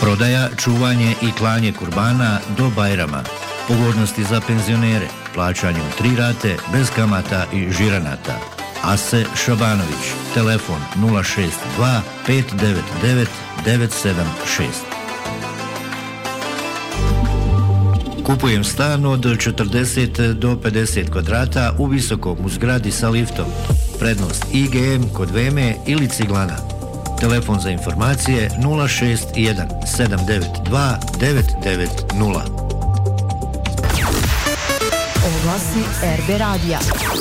Prodaja, čuvanje i klanje kurbana do Bajrama. Pogodnosti za penzionere, plaćanje u 3 rate, bez kamata i žiranata. Ase Šabanović, telefon 062 599 976. Kupujem stan od 40 do 50 kvadrata u Visokom u zgradi sa liftom. Prednost IGM kod Veme ili Ciglana. Telefon za informacije 061 792 990. Oglasi RB Radija.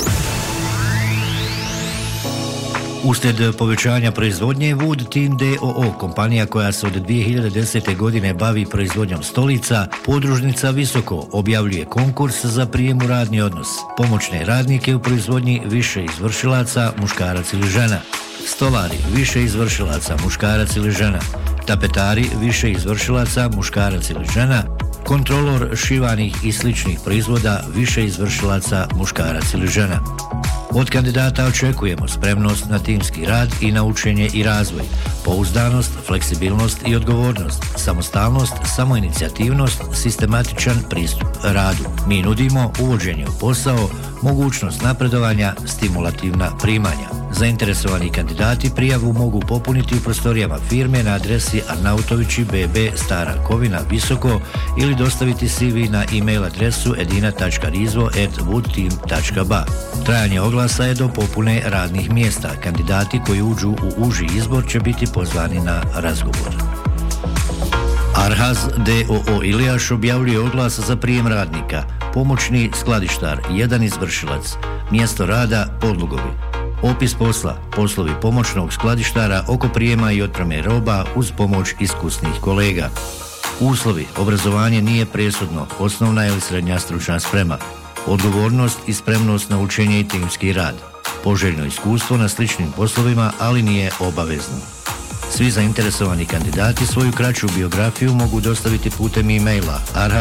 Uslijed povećanja proizvodnje, Wood Team DOO, kompanija koja se od 2010. godine bavi proizvodnjom stolica, podružnica Visoko, objavljuje konkurs za prijem u radni odnos. Pomoćne radnike u proizvodnji više izvršilaca, muškarac ili žena. Stolari, više izvršilaca, muškarac ili žena. Tapetari, više izvršilaca, muškarac ili žena. Kontrolor šivanih i sličnih proizvoda, više izvršilaca, muškarac ili žena. Od kandidata očekujemo spremnost na timski rad i na učenje i razvoj, pouzdanost, fleksibilnost i odgovornost, samostalnost, samoinicijativnost, sistematičan pristup radu. Mi nudimo uvođenje u posao, mogućnost napredovanja, stimulativna primanja. Zainteresovani kandidati prijavu mogu popuniti u prostorijama firme na adresi Arnautovići BB Stara Kovina Visoko ili dostaviti CV na e-mail adresu edina.rizvo@woodteam.ba. Trajanje oglasa je do popune radnih mjesta. Kandidati koji uđu u uži izbor će biti pozvani na razgovor. Arhaz DOO Ilijaš objavljuje oglas za prijem radnika. Pomoćni skladištar, 1 izvršilac. Mjesto rada, Podlugovi. Opis posla, poslovi pomoćnog skladištara oko prijema i otpreme roba uz pomoć iskusnih kolega. Uslovi, obrazovanje nije presudno, osnovna ili srednja stručna sprema. Odgovornost i spremnost na učenje i timski rad. Poželjno iskustvo na sličnim poslovima, ali nije obavezno. Svi zainteresovani kandidati svoju kraću biografiju mogu dostaviti putem e-maila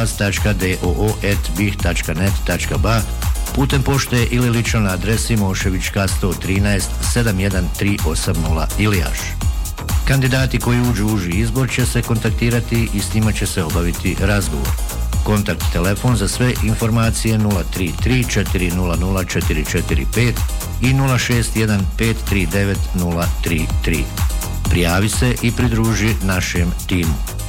arhaz.do@bih.net.ba, putem pošte ili lično na adresi Moševićka 113 71380 Ilijaš. Kandidati koji uđu u uži izbor će se kontaktirati i s njima će se obaviti razgovor. Kontakt telefon za sve informacije 033 400 445 i 061 539 033. Prijavi se i pridruži našem timu.